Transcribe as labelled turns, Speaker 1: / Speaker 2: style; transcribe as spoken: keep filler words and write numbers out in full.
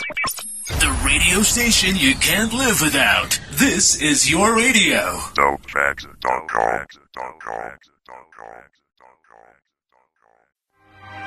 Speaker 1: The radio station you can't live without. This is your radio.
Speaker 2: Dope facts dot com.